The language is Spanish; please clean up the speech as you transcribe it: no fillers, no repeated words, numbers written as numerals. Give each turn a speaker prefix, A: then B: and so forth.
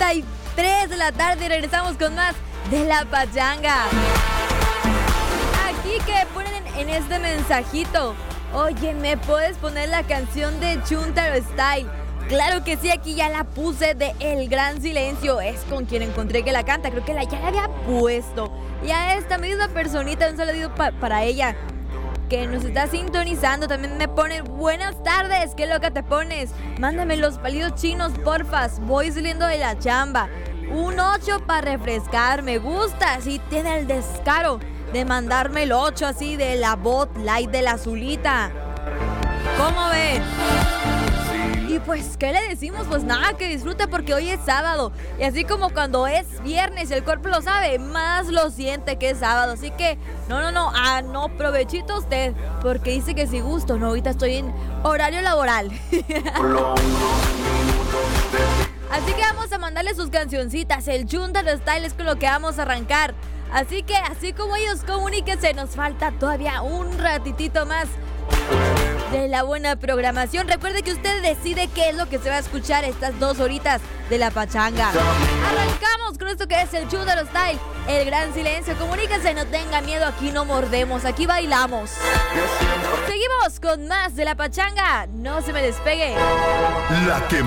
A: 33 de la tarde y regresamos con más de La Pachanga. Aquí que ponen en este mensajito: oye, ¿me puedes poner la canción de Chuntaro Style? Claro que sí, aquí ya la puse, de El Gran Silencio. Es con quien encontré que la canta, creo que ya la había puesto. Y a esta misma personita, un saludo para ella, que nos está sintonizando. También me pone: buenas tardes, qué loca te pones. Mándame los palitos chinos, porfas. Voy saliendo de la chamba. Un 8 para refrescar, me gusta. Si tiene el descaro de mandarme el 8 así de la Bud Light de la azulita. ¿Cómo ven? Y pues, ¿qué le decimos? Pues nada, que disfrute porque hoy es sábado. Y así como cuando es viernes y el cuerpo lo sabe, más lo siente que es sábado. Así que, no, provechito usted. Porque dice que si gusto, no, ahorita estoy en horario laboral. Así que vamos a mandarle sus cancioncitas. El Chuntaro Style es con lo que vamos a arrancar. Así que, así como ellos, comuníquense. Nos falta todavía un ratitito más de la buena programación. Recuerde que usted decide qué es lo que se va a escuchar estas 2 horitas de La Pachanga. Arrancamos con esto que es el Chuntaro Style, El Gran Silencio. Comuníquense, no tenga miedo, aquí no mordemos, aquí bailamos. Seguimos con más de La Pachanga, no se me despegue.
B: La que